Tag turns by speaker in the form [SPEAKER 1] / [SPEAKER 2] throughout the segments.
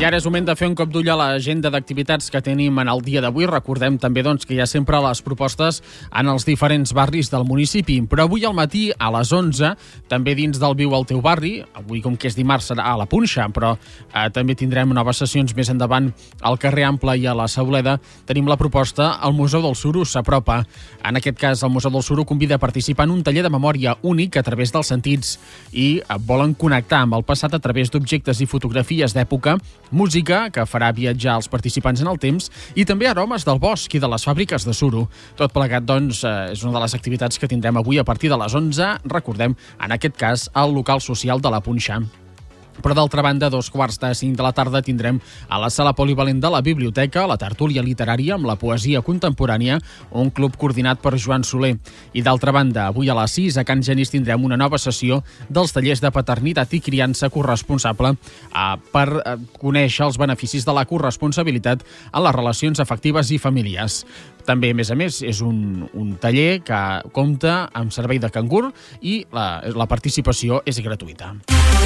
[SPEAKER 1] I ara és moment de fer un cop d'ull a l'agenda d'activitats que tenim en el dia d'avui. Recordem també que hi ha sempre les propostes en els diferents barris del municipi. Però avui al matí, a les 11, també dins del Viu al teu barri, avui com que és dimarts serà a la Punxa, però també tindrem noves sessions més endavant al carrer Ample i a la Sauleda, tenim la proposta al Museu del Suro s'apropa. En aquest cas, el Museu del Suro convida a participar en un taller de memòria únic a través dels sentits i volen connectar amb el passat a través d'objectes i fotografies d'època, música que farà viatjar els participants en el temps i també aromes del bosc i de les fàbriques de suro. Tot plegat, és una de les activitats que tindrem avui a partir de les 11, recordem, en aquest cas, al local social de la Punxa. Però d'altra banda, a 4:45 de la tarda tindrem a la sala polivalent de la biblioteca la tertúlia literària amb la poesia contemporània, un club coordinat per Joan Soler. I d'altra banda, avui a les 6 a Can Genís tindrem una nova sessió dels tallers de paternitat i criança corresponsable per conèixer els beneficis de la corresponsabilitat en les relacions afectives i famílies. També, a més, és un taller que compta amb servei de cangur i la participació és gratuïta.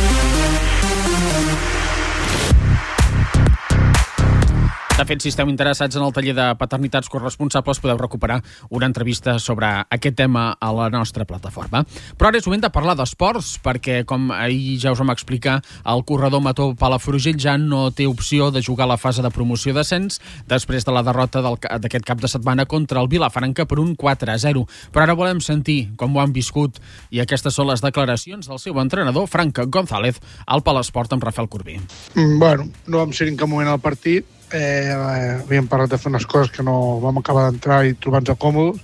[SPEAKER 1] De fet, si esteu interessats en el taller de paternitats corresponsables, podeu recuperar una entrevista sobre aquest tema a la nostra plataforma. Però ara és moment de parlar d'esports, perquè, com ahir ja us vam explicar, el corredor Mató Palafrugell ja no té opció de jugar a la fase de promoció d'ascens després de la derrota d'aquest cap de setmana contra el Vilafranca per un 4-0. Però ara volem sentir com ho han viscut, i aquestes són les declaracions del seu entrenador, Frank González, al Palesport amb Rafael Corbí.
[SPEAKER 2] No vam ser en cap moment al partit. Havíem parlat de fer unes coses que no vam acabar d'entrar i trobar-nos còmodes,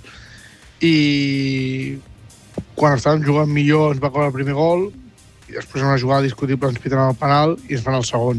[SPEAKER 2] i quan estàvem jugant millor ens va cobrar el primer gol i després en una jugada discutible ens piten el penal i ens fan el segon.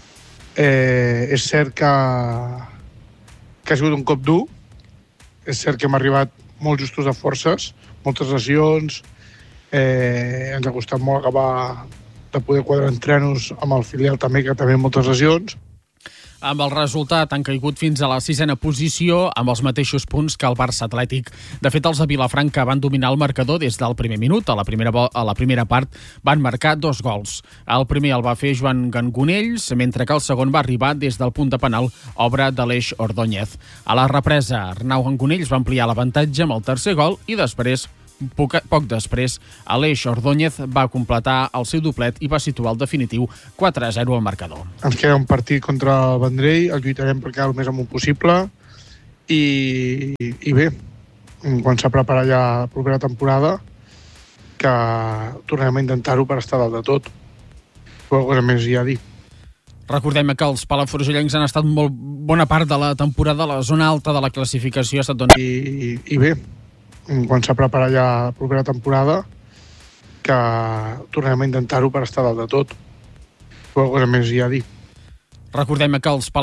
[SPEAKER 2] És cert que ha sigut un cop dur, és cert que hem arribat molt justos de forces, moltes lesions, ens ha costat molt acabar de poder quadrar entrenos amb el filial també, que també moltes lesions.
[SPEAKER 1] Amb el resultat han caigut fins a la 6a posició amb els mateixos punts que el Barça Atlètic. De fet, els de Vilafranca van dominar el marcador des del primer minut. A la primera part van marcar 2 gols. El primer el va fer Joan Gangonells, mentre que el segon va arribar des del punt de penal, obra d'Aleix Ordóñez. A la represa, Arnau Gangonells va ampliar l'avantatge amb el tercer gol i després, poc després, Aleix Ordóñez va completar el seu doblet i va situar el definitiu 4-0 al marcador.
[SPEAKER 2] Ens queda un partit contra el Vendrell, el lluitarem per quedar el més amunt possible i bé, quan s'ha preparat ja la propera temporada, que tornem a intentar-ho per estar dalt de tot. Però cosa més hi ha a dir.
[SPEAKER 1] Recordem que els palafrugellencs han estat molt bona part de la temporada a la zona alta de la classificació.
[SPEAKER 2] I bé, quan s'ha preparat ja la propera temporada, que tornem a intentar-ho per estar dalt de tot. Però cosa més hi ha a dir.
[SPEAKER 1] Recordem que els